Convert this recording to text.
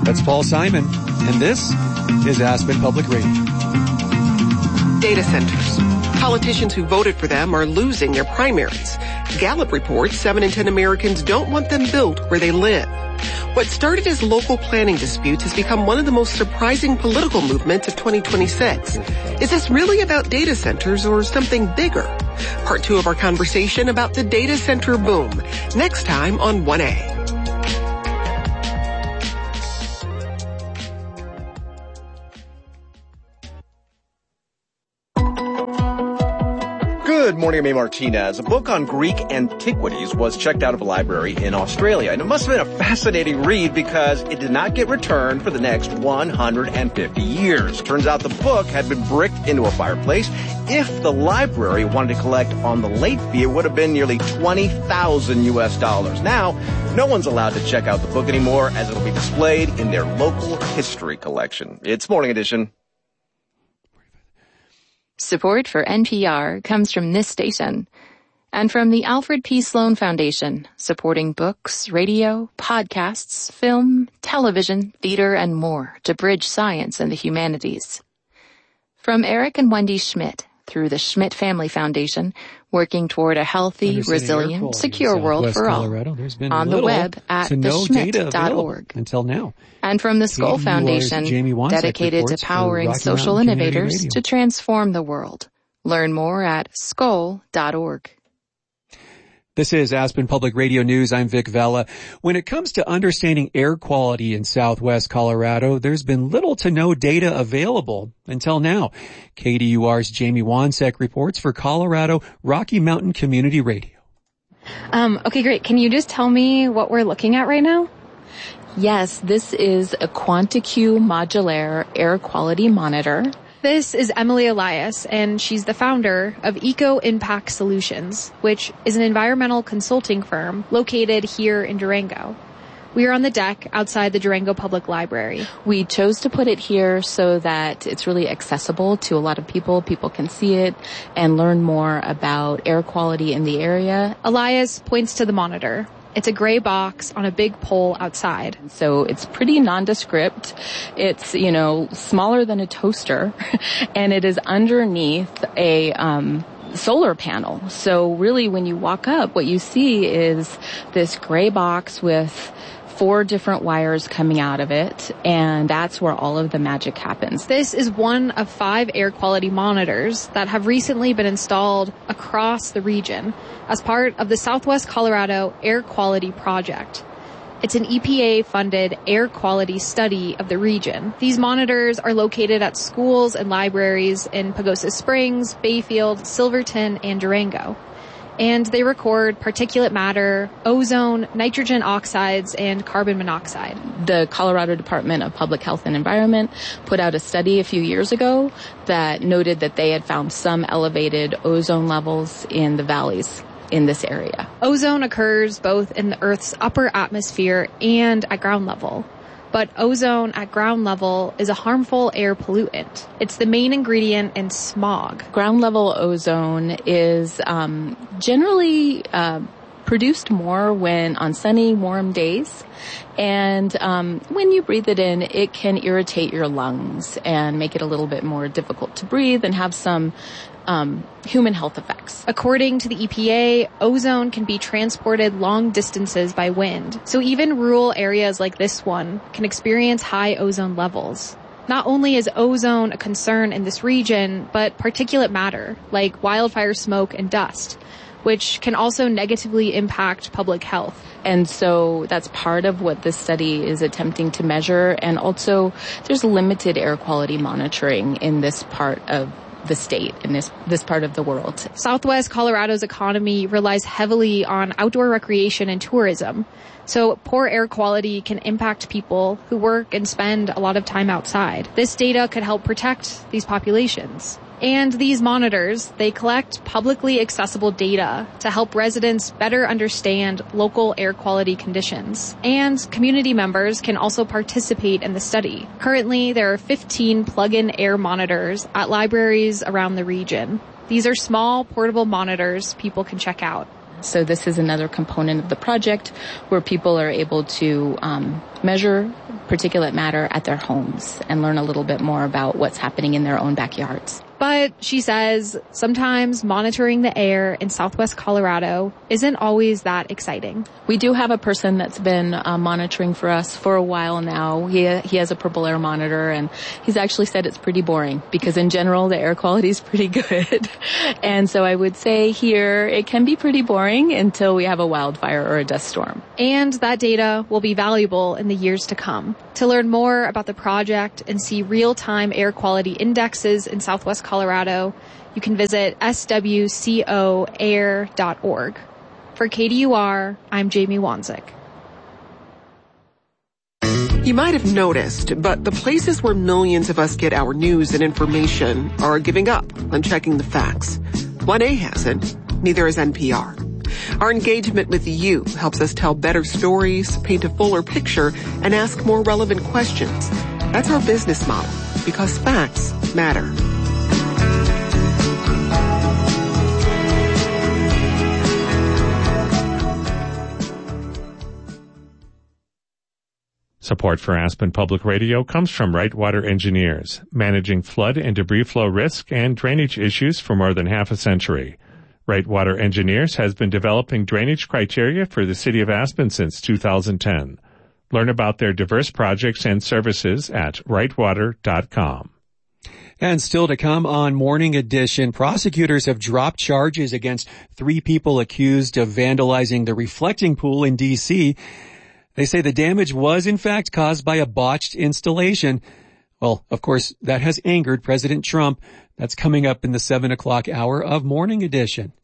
That's Paul Simon, and this is Aspen Public Radio. Data centers. Politicians who voted for them are losing their primaries. Gallup reports 7 in 10 Americans don't want them built where they live. What started as local planning disputes has become one of the most surprising political movements of 2026. Is this really about data centers or something bigger? Part 2 of our conversation about the data center boom. Next time on 1A. Good morning, I'm A. Martinez. A book on Greek antiquities was checked out of a library in Australia, and it must have been a fascinating read because it did not get returned for the next 150 years. Turns out the book had been bricked into a fireplace. If the library wanted to collect on the late fee, it would have been nearly $20,000 US. Now, no one's allowed to check out the book anymore as it'll be displayed in their local history collection. It's Morning Edition. Support for NPR comes from this station and from the Alfred P. Sloan Foundation, supporting books, radio, podcasts, film, television, theater, and more to bridge science and the humanities. From Eric and Wendy Schmidt through the Schmidt Family Foundation, working toward a healthy, resilient, secure world for all. On the web at theschmidt.org. Until now. And from the Skoll Foundation, dedicated to powering social innovators to transform the world. Learn more at skoll.org. This is Aspen Public Radio News. I'm Vic Vela. When it comes to understanding air quality in southwest Colorado, there's been little to no data available until now. KDUR's Jamie Wansek reports for Colorado Rocky Mountain Community Radio. Okay, great. Can you just tell me what we're looking at right now? Yes, this is a QuantiQ modular air quality monitor. This is Emily Elias, and she's the founder of Eco Impact Solutions, which is an environmental consulting firm located here in Durango. We are on the deck outside the Durango Public Library. We chose to put it here so that it's really accessible to a lot of people. People can see it and learn more about air quality in the area. Elias points to the monitor. It's a gray box on a big pole outside. So it's pretty nondescript. It's, smaller than a toaster, and it is underneath a solar panel. So really when you walk up, what you see is this gray box with 4 different wires coming out of it, and that's where all of the magic happens. This is one of 5 air quality monitors that have recently been installed across the region as part of the Southwest Colorado Air Quality Project. It's an EPA-funded air quality study of the region. These monitors are located at schools and libraries in Pagosa Springs, Bayfield, Silverton, and Durango. And they record particulate matter, ozone, nitrogen oxides, and carbon monoxide. The Colorado Department of Public Health and Environment put out a study a few years ago that noted that they had found some elevated ozone levels in the valleys in this area. Ozone occurs both in the Earth's upper atmosphere and at ground level. But ozone at ground level is a harmful air pollutant. It's the main ingredient in smog. Ground level ozone is generally produced more when on sunny, warm days. And when you breathe it in, it can irritate your lungs and make it a little bit more difficult to breathe and have some human health effects. According to the EPA, ozone can be transported long distances by wind. So even rural areas like this one can experience high ozone levels. Not only is ozone a concern in this region, but particulate matter, like wildfire smoke and dust, which can also negatively impact public health. And so that's part of what this study is attempting to measure. And also there's limited air quality monitoring in this part of the state, in this part of the world. Southwest Colorado's economy relies heavily on outdoor recreation and tourism. So poor air quality can impact people who work and spend a lot of time outside. This data could help protect these populations. And these monitors, they collect publicly accessible data to help residents better understand local air quality conditions. And community members can also participate in the study. Currently, there are 15 plug-in air monitors at libraries around the region. These are small, portable monitors people can check out. So this is another component of the project where people are able to measure particulate matter at their homes and learn a little bit more about what's happening in their own backyards. But she says sometimes monitoring the air in Southwest Colorado isn't always that exciting. We do have a person that's been monitoring for us for a while now. He has a purple air monitor, and he's actually said it's pretty boring because in general the air quality is pretty good. And so I would say here it can be pretty boring until we have a wildfire or a dust storm. And that data will be valuable in the years to come. To learn more about the project and see real-time air quality indexes in Southwest Colorado, you can visit swcoair.org. For KDUR, I'm Jamie Wanzik. You might have noticed, but the places where millions of us get our news and information are giving up on checking the facts. 1A hasn't, neither has NPR. Our engagement with you helps us tell better stories, paint a fuller picture, and ask more relevant questions. That's our business model, because facts matter. Support for Aspen Public Radio comes from Wrightwater Engineers, managing flood and debris flow risk and drainage issues for more than half a century. Wrightwater Engineers has been developing drainage criteria for the city of Aspen since 2010. Learn about their diverse projects and services at wrightwater.com. And still to come on Morning Edition, prosecutors have dropped charges against 3 people accused of vandalizing the reflecting pool in D.C. They say the damage was in fact caused by a botched installation. Well, of course, that has angered President Trump. That's coming up in the 7 o'clock hour of Morning Edition.